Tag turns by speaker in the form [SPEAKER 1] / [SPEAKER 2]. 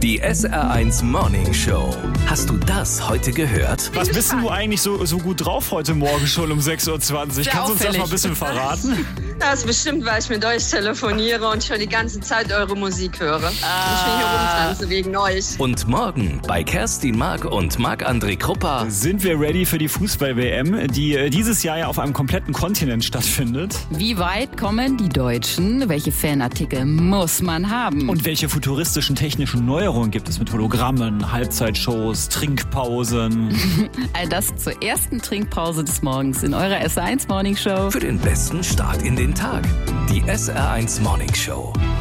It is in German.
[SPEAKER 1] Die SR1 Morning Show. Hast du das heute gehört?
[SPEAKER 2] Was bist denn du eigentlich so gut drauf heute Morgen schon um 6.20 Uhr? Kannst du uns das mal ein bisschen verraten?
[SPEAKER 3] Das ist bestimmt, weil ich mit euch telefoniere und schon die ganze Zeit eure Musik höre. Ich will hier rumtanzen wegen euch.
[SPEAKER 1] Und morgen bei Kerstin Mark und Marc-André Kruppa
[SPEAKER 2] Sind wir ready für die Fußball-WM, die dieses Jahr ja auf einem kompletten Kontinent stattfindet?
[SPEAKER 4] Wie weit kommen die Deutschen? Welche Fanartikel muss man haben?
[SPEAKER 2] Und welche futuristischen technischen Neuerungen gibt es mit Hologrammen, Halbzeitshows, Trinkpausen?
[SPEAKER 4] All das zur ersten Trinkpause des Morgens in eurer SR1 Morning Show.
[SPEAKER 1] für den besten Start in den Tag. Die SR1 Morning Show.